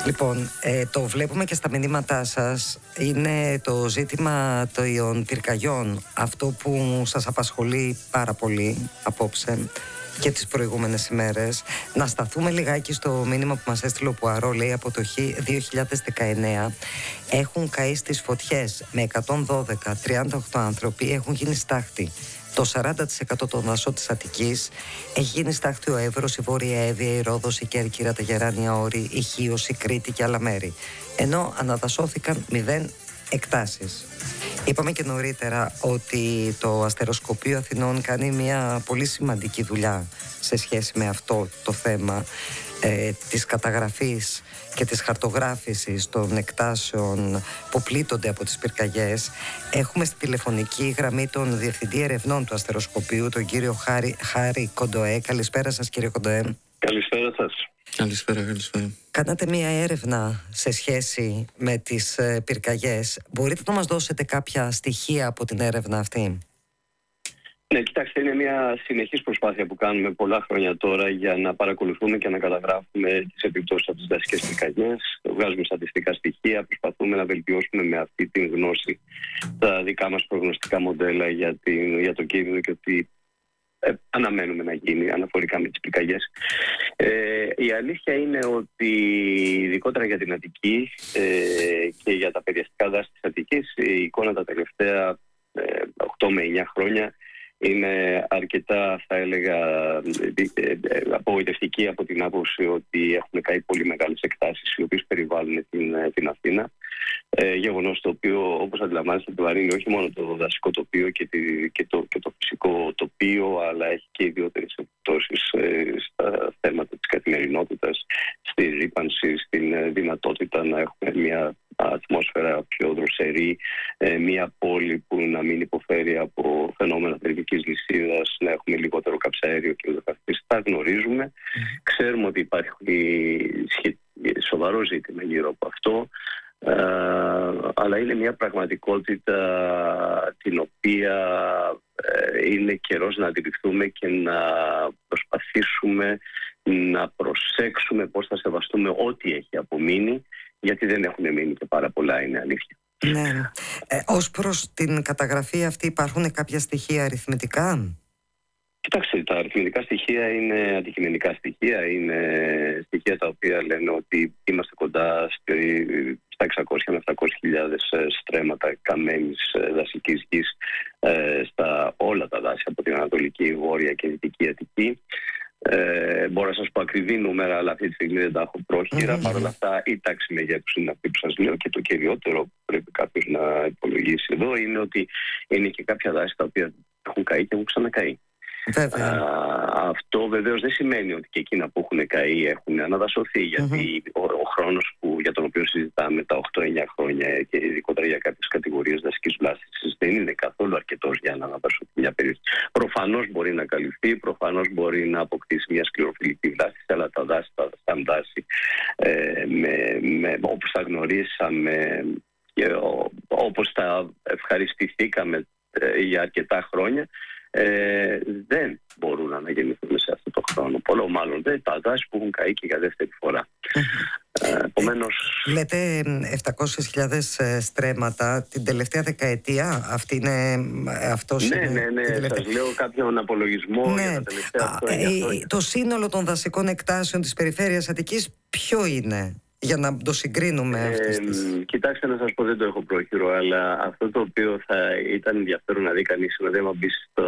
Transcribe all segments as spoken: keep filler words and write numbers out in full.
Λοιπόν, ε, το βλέπουμε και στα μηνύματά σας. Είναι το ζήτημα των πυρκαγιών αυτό που σας απασχολεί πάρα πολύ απόψε και τις προηγούμενες ημέρες. Να σταθούμε λιγάκι στο μήνυμα που μας έστειλε ο Πουαρό. Λέει από το δύο χιλιάδες δεκαεννέα έχουν καεί στις φωτιές με εκατόν δώδεκα, τριάντα οκτώ άνθρωποι, έχουν γίνει στάχτη. Το σαράντα τοις εκατό των δασών της Αττικής έχει γίνει στάχτη ο Εύρος, η Βόρεια Εύβοια, η Ρόδος, η Κέρκυρα, τα Γεράνια Όρη, η Χίος, η Κρήτη και άλλα μέρη. Ενώ αναδασώθηκαν μηδέν εκτάσεις. Είπαμε και νωρίτερα ότι το Αστεροσκοπείο Αθηνών κάνει μια πολύ σημαντική δουλειά σε σχέση με αυτό το θέμα ε, της καταγραφής και της χαρτογράφησης των εκτάσεων που πλήττονται από τις πυρκαγιές. Έχουμε στη τηλεφωνική γραμμή τον Διευθυντή Ερευνών του Αστεροσκοπείου, τον κύριο Χάρη, Χάρη Κοντοέ. Καλησπέρα σας, κύριε Κοντοέ. Καλησπέρα σας. Καλησπέρα, καλησπέρα. Κάνατε μία έρευνα σε σχέση με τις ε, πυρκαγιές. Μπορείτε να μας δώσετε κάποια στοιχεία από την έρευνα αυτή? Ναι, κοιτάξτε, είναι μια συνεχής προσπάθεια που κάνουμε πολλά χρόνια τώρα για να παρακολουθούμε και να καταγράφουμε τις επιπτώσεις από τις δασικές πυρκαγιές. Βγάζουμε στατιστικά στοιχεία, προσπαθούμε να βελτιώσουμε με αυτή την γνώση τα δικά μας προγνωστικά μοντέλα για, την, για το κίνδυνο και ότι ε, αναμένουμε να γίνει αναφορικά με τις πυρκαγιές. Ε, η αλήθεια είναι ότι ειδικότερα για την Αττική ε, και για τα παιδιαστικά δάση της Αττικής, η εικόνα τα τελευταία ε, οκτώ με εννιά χρόνια είναι αρκετά, θα έλεγα, απογοητευτική από την άποψη ότι έχουν καεί πολύ μεγάλες εκτάσεις οι οποίες περιβάλλουν την, την Αθήνα. Ε, γεγονός το οποίο, όπως αντιλαμβάνεστε, το βαρύνει όχι μόνο το δασικό τοπίο και, τη, και, το, και το φυσικό τοπίο, αλλά έχει και ιδιαίτερες επιπτώσεις ε, στα θέματα της καθημερινότητας, στη ρύπανση, στην δυνατότητα να έχουμε μια ατμόσφαιρα πιο δροσερή, ε, μια πόλη που να μην υποφέρει από φαινόμενα θερμικής λυσίδας, να έχουμε λιγότερο καψαέριο και ούτω καθεξής. Τα γνωρίζουμε. Mm. Ξέρουμε ότι υπάρχει σοβαρό ζήτημα γύρω από αυτό, ε, αλλά είναι μια πραγματικότητα την οποία ε, είναι καιρός να αντιληφθούμε και να προσπαθήσουμε να προσέξουμε πώς θα σεβαστούμε ό,τι έχει απομείνει, γιατί δεν έχουν μείνει και πάρα πολλά, είναι αλήθεια. Ναι. Ε, ως προς την καταγραφή αυτή υπάρχουν κάποια στοιχεία αριθμητικά? Κοιτάξτε, τα αριθμητικά στοιχεία είναι αντικειμενικά στοιχεία, είναι στοιχεία τα οποία λένε ότι είμαστε κοντά στα εξακόσιες με επτακόσιες χιλιάδες στρέμματα καμένης δασικής γης στα όλα τα δάση από την Ανατολική, Βόρεια και Δυτική Αττική. Ε, μπορώ να σας πω ακριβή νούμερα, αλλά αυτή τη στιγμή δεν τα έχω πρόχειρα. Mm-hmm. Παρ' όλα αυτά, η τάξη μεγέθους είναι αυτή που σας λέω, και το κυριότερο που πρέπει κάποιος να υπολογίσει εδώ είναι ότι είναι και κάποια δάση τα οποία έχουν καεί και έχουν ξανακαεί. Α, αυτό βεβαίως δεν σημαίνει ότι και εκείνα που έχουν καεί έχουν αναδασωθεί, γιατί mm-hmm. ο, ο χρόνος που, για τον οποίο συζητάμε τα οκτώ εννιά χρόνια και ειδικότερα για κάποιες κατηγορίες δασικής βλάστησης δεν είναι καθόλου αρκετός για να αναδασωθεί μια περιοχή. Προφανώς μπορεί να καλυφθεί, προφανώς μπορεί να αποκτήσει μια σκληροφυλλική βλάστηση, αλλά τα δάση, τα σαν δάση, ε, με, με, όπως τα γνωρίσαμε και ο, όπως τα ευχαριστηθήκαμε ε, για αρκετά χρόνια, Ε, δεν μπορούν να αναγεννηθούν σε αυτό το χρόνο. Πολλό μάλλον δεν τα δάση που έχουν καεί και για δεύτερη φορά. ε, Επομένως... Λέτε επτακόσιες χιλιάδες στρέμματα την τελευταία δεκαετία. Αυτή είναι, αυτός ναι, είναι ναι, ναι, τελευταία... σας λέω κάποιον απολογισμό ναι. για τα τελευταία χρόνια. Ε, το σύνολο των δασικών εκτάσεων της περιφέρειας Αττικής ποιο είναι, για να το συγκρίνουμε αυτές τις... Ε, κοιτάξτε, να σας πω, δεν το έχω πρόχειρο, αλλά αυτό το οποίο θα ήταν ενδιαφέρον να δει κανείς, να δεν μπει στο,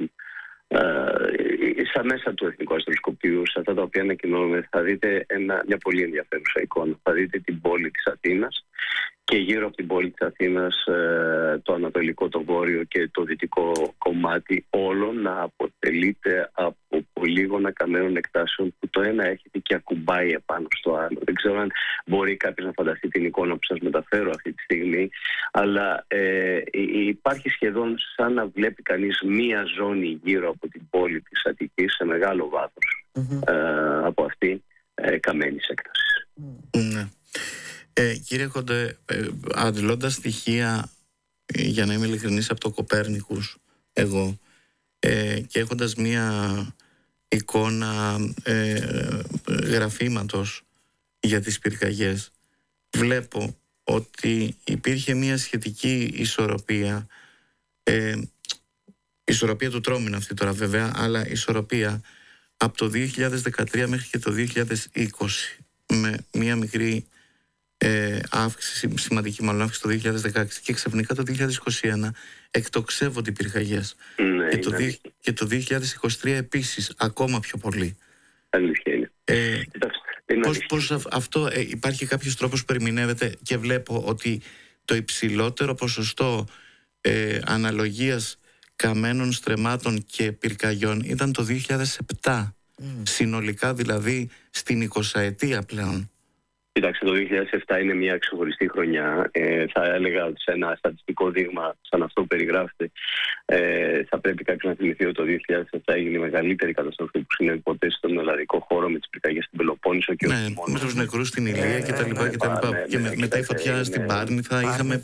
ε, στα μέσα του Εθνικού Αστεροσκοπείου, σε αυτά τα οποία ανακοινώνουμε, θα δείτε ένα, μια πολύ ενδιαφέρουσα εικόνα. Θα δείτε την πόλη της Αθήνας και γύρω από την πόλη της Αθήνας ε, το ανατολικό, το βόρειο και το δυτικό κομμάτι όλο να αποτελείται από πολύγωνα καμένων εκτάσεων που το ένα έρχεται και ακουμπάει επάνω στο άλλο. Δεν ξέρω αν μπορεί κάποιος να φανταστεί την εικόνα που σας μεταφέρω αυτή τη στιγμή, αλλά ε, υπάρχει σχεδόν σαν να βλέπει κανείς μία ζώνη γύρω από την πόλη της Αττικής σε μεγάλο βάθος mm-hmm. ε, από αυτή ε, καμένης έκτασης. Ναι. Ε, κύριε Κοντοέ, ε, αντιλώντας στοιχεία, ε, για να είμαι ειλικρινής, από το Κοπέρνικους εγώ, ε, και έχοντας μία εικόνα ε, γραφήματος για τις πυρκαγιές, βλέπω ότι υπήρχε μια σχετική ισορροπία, ε, ισορροπία του τρόμου είναι αυτή τώρα βέβαια, αλλά ισορροπία από το δύο χιλιάδες δεκατρία μέχρι και το δύο χιλιάδες είκοσι, με μια μικρή ε, αύξηση, σημαντική μάλλον αύξηση το δύο χιλιάδες δεκαέξι, και ξαφνικά το δύο χιλιάδες είκοσι ένα εκτοξεύονται οι πυρκαγιές. Ναι, και, το, και το δύο χιλιάδες είκοσι τρία επίσης ακόμα πιο πολύ. Αλήθεια είναι. Ε, πώς, πώς αυτό ε, υπάρχει κάποιος τρόπος που ερμηνεύεται, και βλέπω ότι το υψηλότερο ποσοστό ε, αναλογίας καμένων στρεμμάτων και πυρκαγιών ήταν το δύο χιλιάδες επτά, mm. συνολικά δηλαδή στην εικοσαετία πλέον. Κοιτάξτε, το δύο χιλιάδες επτά είναι μια ξεχωριστή χρονιά. Ε, θα έλεγα ότι σε ένα στατιστικό δείγμα σαν αυτό που περιγράφεται, ε, θα πρέπει κάποιος να θυμηθεί ότι το δύο χιλιάδες επτά έγινε η μεγαλύτερη καταστροφή που συνέβη ποτέ στον ελλαδικό χώρο, με τις πυρκαγιές στην Πελοπόννησο και ναι, με τους νεκρούς στην Ηλία κτλ. Και μετά η φωτιά στην Πάρνηθα. Είχαμε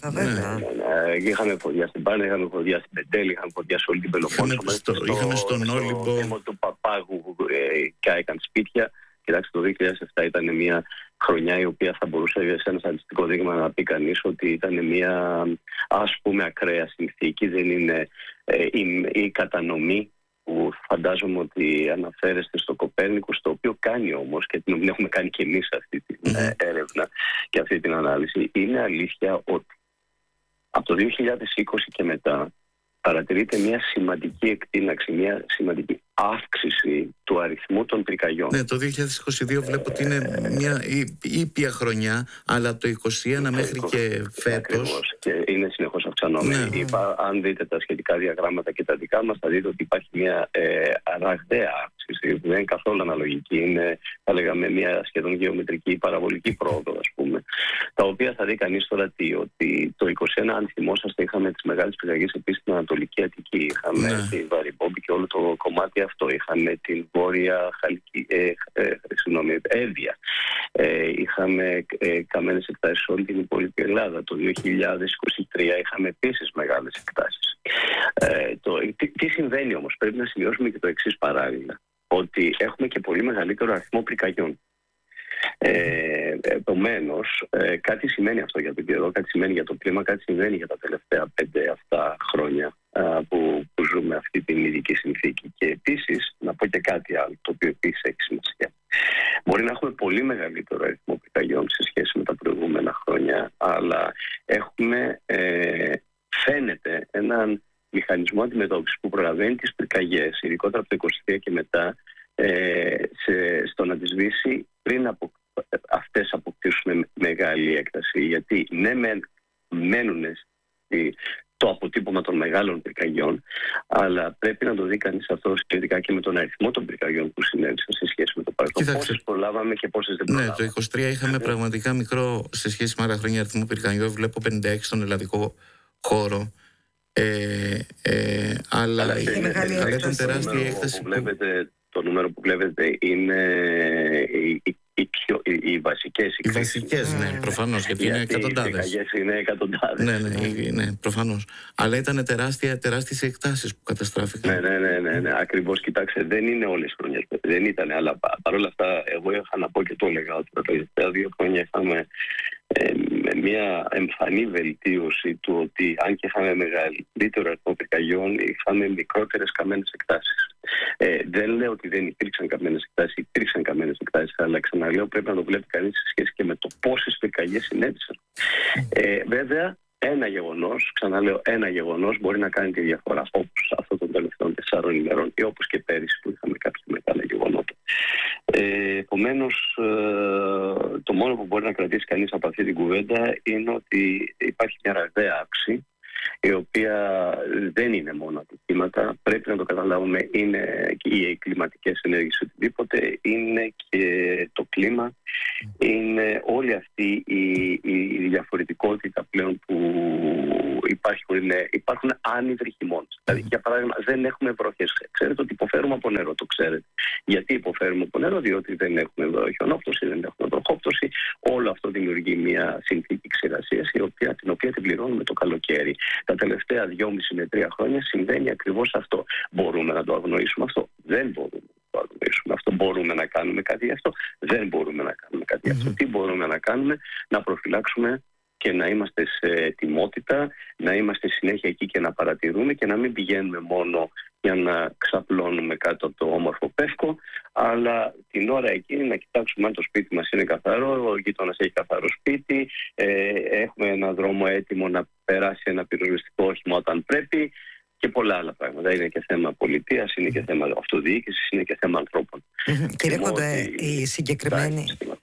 Είχαμε φωτιά στην Πάρνηθα, είχαμε φωτιά στην Πεντέλη, είχαμε φωτιά σε όλη την Πελοπόννησο. Είχαμε στον Όλυμπο του Παπάγου κάηκαν σπίτια. Κοιτάξτε, το δύο χιλιάδες επτά ήταν μια χρονιά η οποία θα μπορούσε σε ένα στατιστικό δείγμα να πει κανείς ότι ήταν μια, ας πούμε, ακραία συνθήκη. Δεν είναι ε, η, η κατανομή που φαντάζομαι ότι αναφέρεστε στο Κοπέρνικος, το οποίο κάνει όμως, και την έχουμε κάνει και εμείς αυτή την ε, έρευνα και αυτή την ανάλυση. Είναι αλήθεια ότι από το δύο χιλιάδες είκοσι και μετά παρατηρείται μια σημαντική εκτείναξη, μια σημαντική αύξηση του αριθμού των πυρκαγιών. Ναι, το δύο χιλιάδες είκοσι δύο βλέπω ότι είναι μια ήπια χρονιά, αλλά το είκοσι ένα μέχρι και φέτος. Ακριβώς, και είναι συνεχώς αυξανόμενη. Ναι. Είπα, αν δείτε τα σχετικά διαγράμματα και τα δικά μας, θα δείτε ότι υπάρχει μια ε, ραγδαία αύξηση, που δεν είναι καθόλου αναλογική. Είναι, θα λέγαμε, μια σχεδόν γεωμετρική παραβολική πρόοδο, ας πούμε. Τα οποία θα δει κανείς τώρα τι, ότι το είκοσι ένα, αν θυμόσαστε, είχαμε τις μεγάλες πυρκαγιές επίσης στην Ανατολική Αττική. Είχαμε ναι. τη Βαριμπόμπη και όλο το κομμάτι αυτό. Είχαμε την Βόρεια Χαλκή, ε, ε, συγγνώμη, Εύβοια. Ε, είχαμε ε, καμένες εκτάσεις σε όλη την υπόλοιπη Ελλάδα. Το δύο χιλιάδες είκοσι τρία είχαμε επίσης μεγάλες εκτάσεις. Ε, το, τι, τι συμβαίνει όμως, πρέπει να σημειώσουμε και το εξής παράλληλα, ότι έχουμε και πολύ μεγαλύτερο αριθμό πυρκαγιών. Ε, Επομένως, ε, κάτι σημαίνει αυτό για τον καιρό, κάτι σημαίνει για το κλίμα, κάτι σημαίνει για τα τελευταία πέντε αυτά χρόνια α, που, που ζούμε αυτή την ειδική συνθήκη. Και επίσης, να πω και κάτι άλλο, το οποίο επίσης έχει σημασία. Μπορεί να έχουμε πολύ μεγαλύτερο αριθμό πυρκαγιών σε σχέση με τα προηγούμενα χρόνια, αλλά έχουμε, ε, φαίνεται, έναν μηχανισμό αντιμετώπισης που προλαβαίνει τις πυρκαγιές, ειδικότερα από το είκοσι τρία και μετά, ε, σε, στο να τις σβήσει πριν από αυτές αποκτήσουν μεγάλη έκταση. Γιατί ναι, μεν, μένουν στη, το αποτύπωμα των μεγάλων πυρκαγιών, αλλά πρέπει να το δει κανείς αυτό σχετικά και με τον αριθμό των πυρκαγιών που συνέβησαν σε σχέση με το παρελθόν. Πόσες προλάβαμε και πόσες δεν προλάβαμε. Ναι, το είκοσι τρία είχαμε πραγματικά μικρό σε σχέση με άλλα χρόνια αριθμό πυρκαγιών. Βλέπω πενήντα έξι στον ελλαδικό χώρο. Ε, ε, αλλά αλλά είναι, αλλά ήταν τεράστια η έκταση. Που βλέπετε, το νούμερο που βλέπετε είναι οι, οι, οι, οι, οι βασικές. Οι βασικές, ναι, προφανώς, γιατί, γιατί είναι εκατοντάδες. Οι είναι εκατοντάδες. Ναι, ναι, ναι, προφανώς. Αλλά ήταν τεράστια, τεράστιες οι εκτάσεις που καταστράφηκαν. Ναι, ναι, ναι, ναι, ναι, ακριβώς. Κοιτάξτε, δεν είναι όλες οι χρονιές. Δεν ήταν, αλλά παρόλα αυτά, εγώ είχα να πω και το έλεγα ότι τα τελευταία δύο χρόνια είχαμε ε, μια εμφανή βελτίωση του ότι αν και είχαμε μεγαλύτερο αριθμό πυρκαγιών, είχαμε μικρότερες καμένες εκτάσεις. Ε, δεν λέω ότι δεν υπήρξαν καμένες εκτάσεις, υπήρξαν καμένες εκτάσεις, αλλά ξαναλέω πρέπει να το βλέπει κανείς σε σχέση και με το πόσες πυρκαγιές συνέβησαν. Ε, βέβαια, ένα γεγονός, ξαναλέω, ένα γεγονός μπορεί να κάνει τη διαφορά, όπως αυτό των τελευταίων τεσσάρων ημερών ή όπως και πέρυσι που είχαμε κάποια μεγάλα γεγονότα. Ε, Επομένως, ε, το μόνο που μπορεί να κρατήσει κανείς από αυτή την κουβέντα είναι ότι υπάρχει μια ραγδαία αύξηση, η οποία δεν είναι μόνο ατυχήματα, πρέπει να το καταλάβουμε, είναι και οι κλιματικές ενέργειες οτιδήποτε, είναι και το κλίμα, είναι όλη αυτή η, η διαφορετικότητα πλέον που υπάρχουν, είναι, υπάρχουν άνυδροι χειμώνες. Δηλαδή, για παράδειγμα, δεν έχουμε βροχές. Ξέρετε ότι υποφέρουμε από νερό, το ξέρετε. Γιατί υποφέρουμε από νερό? Διότι δεν έχουμε χιονόπτωση, δεν έχουμε βροχόπτωση. Όλο αυτό δημιουργεί μια συνθήκη ξηρασίας, η οποία, την οποία την πληρώνουμε το καλοκαίρι. Τα τελευταία δυόμιση με τρία χρόνια συμβαίνει ακριβώς αυτό. Μπορούμε να το αγνοήσουμε αυτό? Δεν μπορούμε να το το αγνοήσουμε. Αυτό μπορούμε να κάνουμε κάτι γι' αυτό? Δεν μπορούμε να κάνουμε κάτι γι' αυτό. Mm-hmm. Τι μπορούμε να κάνουμε? Να προφυλάξουμε και να είμαστε σε ετοιμότητα, να είμαστε συνέχεια εκεί και να παρατηρούμε και να μην πηγαίνουμε μόνο για να ξαπλώνουμε κάτω από το όμορφο πεύκο, αλλά την ώρα εκείνη να κοιτάξουμε αν το σπίτι μας είναι καθαρό, ο γείτονας έχει καθαρό σπίτι, ε, έχουμε ένα δρόμο έτοιμο να περάσει ένα πυροσβεστικό όχημα όταν πρέπει και πολλά άλλα πράγματα. Είναι και θέμα πολιτείας, είναι και θέμα αυτοδιοίκησης, είναι και θέμα ανθρώπων. Mm-hmm. Κύριε Κοντέ, η συγκεκριμένη...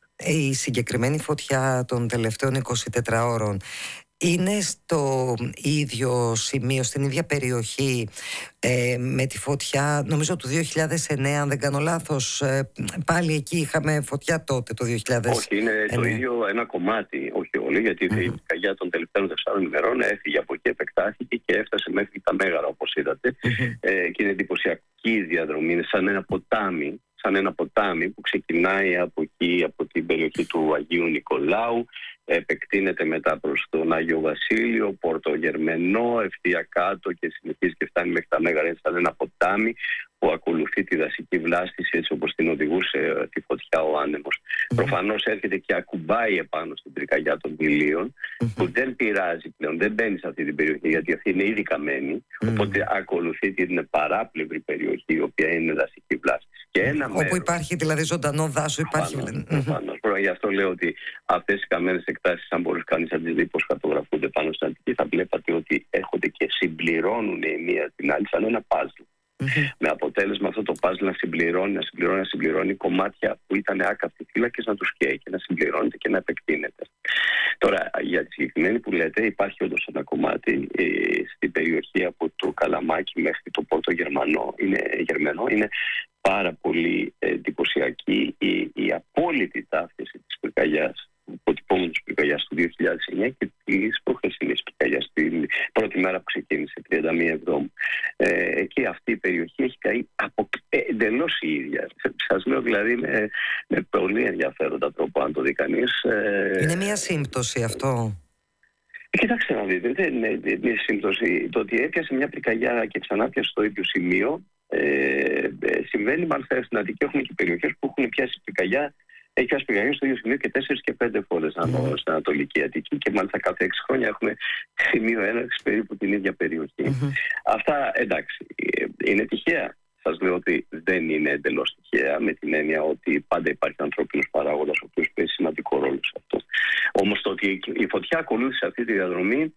Η συγκεκριμένη φωτιά των τελευταίων εικοσιτετράωρων είναι στο ίδιο σημείο, στην ίδια περιοχή ε, με τη φωτιά, νομίζω του δύο χιλιάδες εννέα, αν δεν κάνω λάθος, ε, πάλι εκεί είχαμε φωτιά τότε το δύο χιλιάδες εννέα. Όχι, είναι το ίδιο ένα κομμάτι, όχι όλοι, γιατί mm-hmm. η πυρκαγιά των τελευταίων τεσσάρων ημερών έφυγε από εκεί, επεκτάθηκε και έφτασε μέχρι τα Μέγαρα, όπως είδατε, mm-hmm. ε, και είναι εντυπωσιακή η διαδρομή, είναι σαν ένα ποτάμι, σαν ένα ποτάμι που ξεκινάει από εκεί, από την περιοχή του Αγίου Νικολάου, επεκτείνεται μετά προς τον Άγιο Βασίλειο, Πορτογερμενό, ευθεία κάτω και συνεχίζει και φτάνει μέχρι τα Μέγαρα. Είναι σαν ένα ποτάμι που ακολουθεί τη δασική βλάστηση έτσι όπως την οδηγούσε τη φωτιά ο άνεμος. Mm-hmm. Προφανώς έρχεται και ακουμπάει επάνω στην πυρκαγιά των Πηλίων, mm-hmm. που δεν πειράζει πλέον, δεν μπαίνει σε αυτή την περιοχή γιατί αυτή είναι ήδη καμένη, mm-hmm. οπότε ακολουθεί την παράπλευρη περιοχή η οποία είναι δασική βλάστηση. Και ένα όπου μέρος, υπάρχει δηλαδή ζωντανό δάσο, υπάρχει. Προφανώς. Mm-hmm. Γι' αυτό λέω ότι αυτές οι καμένες εκτάσεις, αν μπορείς κανείς να τις δει πώς χαρτογραφούνται πάνω στην Αττική, θα βλέπατε ότι έρχονται και συμπληρώνουν η μία την άλλη σαν ένα παζλ. Mm-hmm. Με αποτέλεσμα αυτό το παζλ να συμπληρώνει, να συμπληρώνει, να συμπληρώνει κομμάτια που ήταν άκαυτοι φύλακες, να τους καίει και να συμπληρώνεται και να επεκτείνεται. Τώρα, για τη συγκεκριμένη που λέτε, υπάρχει όντως ένα κομμάτι ε, στην περιοχή από το Καλαμάκι μέχρι το Πόρτο Γερμανό. Είναι, Γερμανό, είναι πάρα πολύ εντυπωσιακή η, η απόλυτη ταύτιση της πυρκαγιάς, του αποτυπώματος πυρκαγιάς του δύο χιλιάδες εννέα και της προχθεσινής πυρκαγιάς, την πρώτη μέρα που ξεκίνησε, τριάντα μία Εβδόμου. Ε, εκεί αυτή η περιοχή έχει καεί από εντελώς η ίδια. Σας λέω δηλαδή με, με πολύ ενδιαφέροντα τρόπο, αν το δει κανείς. Ε, είναι μια σύμπτωση αυτό? Κοιτάξτε να δείτε, δεν είναι μια σύμπτωση. Το ότι έπιασε μια πυρκαγιά και ξανά πιασε στο ίδιο σημείο, Ε, ε, συμβαίνει μάλιστα στην Αττική. Έχουμε και περιοχές που έχουν πιάσει πυρκαγιά, έχει πιάσει πυρκαγιά στο ίδιο σημείο και τέσσερις και πέντε φορές mm. στην Ανατολική Αττική, και μάλιστα κάθε έξι χρόνια έχουμε σημείο έναρξης περίπου την ίδια περιοχή. Mm-hmm. Αυτά εντάξει, είναι τυχαία? Σας λέω ότι δεν είναι εντελώς τυχαία, με την έννοια ότι πάντα υπάρχει ανθρώπινος παράγοντας ο οποίος παίζει σημαντικό ρόλο σε αυτό. Όμως το ότι η φωτιά ακολούθησε αυτή τη διαδρομή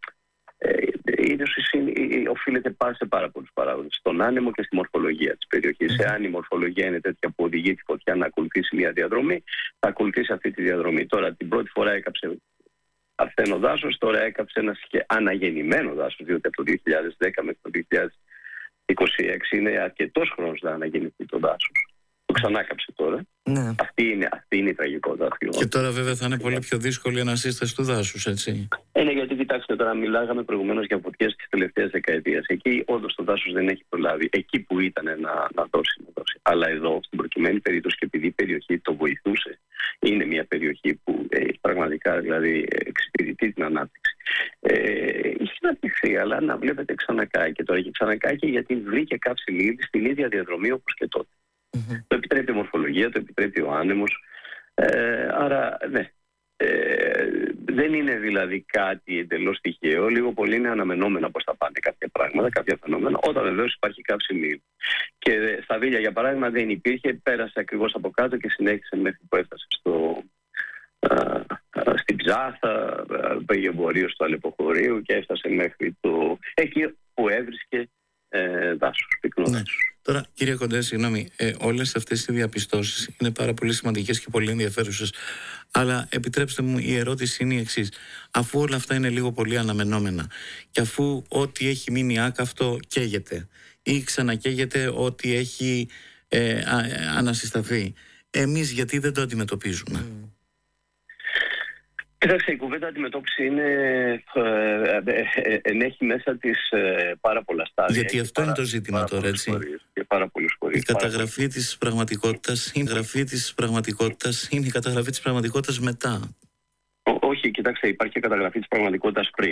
Ε, οφείλεται σε πάρα πολλούς παράγοντες. Στον άνεμο και στη μορφολογία της περιοχής. Mm. Εάν η μορφολογία είναι τέτοια που οδηγεί τη φωτιά να ακολουθήσει μια διαδρομή, θα ακολουθήσει αυτή τη διαδρομή. Τώρα, την πρώτη φορά έκαψε ασθένο δάσος, τώρα έκαψε ένα αναγεννημένο δάσος, διότι από το δύο χιλιάδες δέκα μέχρι το δύο χιλιάδες είκοσι έξι είναι αρκετός χρόνος να αναγεννηθεί το δάσος. Το ξανάκαψε τώρα. Ναι. Αυτή, είναι, αυτή είναι η τραγικότητα. Και τώρα βέβαια θα είναι πολύ πιο δύσκολη η ανασύσταση του δάσους, έτσι. Είναι γιατί, κοιτάξτε, τώρα μιλάγαμε προηγουμένως για φωτιές της τελευταίας δεκαετίας. Εκεί όντως το δάσος δεν έχει προλάβει. Εκεί που ήταν να, να δώσει, να δώσει. Αλλά εδώ, στην προκειμένη περίπτωση, και επειδή η περιοχή το βοηθούσε, είναι μια περιοχή που ε, πραγματικά δηλαδή εξυπηρετεί την ανάπτυξη. Ε, είχε αναπτυχθεί, αλλά να βλέπετε ξανακάει. Και τώρα έχει ξανακάει και γιατί βρήκε κάψιμη ήδη στην ίδια διαδρομή όπως και τότε. Mm-hmm. Το επιτρέπει η μορφολογία, το επιτρέπει ο άνεμος. Ε, άρα, ναι. Ε, δεν είναι δηλαδή κάτι εντελώς τυχαίο. Λίγο πολύ είναι αναμενόμενα πώς θα πάνε κάποια πράγματα, κάποια φαινόμενα, όταν βεβαίως υπάρχει κάψιμη ύλη. Και στα Βίλια, για παράδειγμα, δεν υπήρχε, πέρασε ακριβώς από κάτω και συνέχισε μέχρι που έφτασε στο, α, α, στην Ψάθα, πήγε βορείως στο Αλεποχωρίου και έφτασε μέχρι το εκεί που έβρισκε ε, δάσος, πυκνό ναι. δάσος. Τώρα, κύριε Κοντέ, συγγνώμη, ε, όλες αυτές οι διαπιστώσεις είναι πάρα πολύ σημαντικές και πολύ ενδιαφέρουσες. Αλλά επιτρέψτε μου, η ερώτηση είναι η εξής. Αφού όλα αυτά είναι λίγο πολύ αναμενόμενα και αφού ό,τι έχει μείνει άκαυτο καίγεται ή ξανακαίγεται ό,τι έχει ε, α, ανασυσταθεί, εμείς γιατί δεν το αντιμετωπίζουμε? Mm. Κοιτάξτε, η κουβέντα αντιμετώπιση είναι, ε, ε, ε, ενέχει μέσα της ε, πάρα πολλά στάδια. Γιατί αυτό πάρα, είναι το ζήτημα τώρα, έτσι. Και πάρα πολλούς φορείς. Η καταγραφή πάρα... της πραγματικότητας, η καταγραφή της πραγματικότητας είναι η καταγραφή της πραγματικότητας μετά. Ό, όχι, κοιτάξτε, υπάρχει και καταγραφή της πραγματικότητας πριν.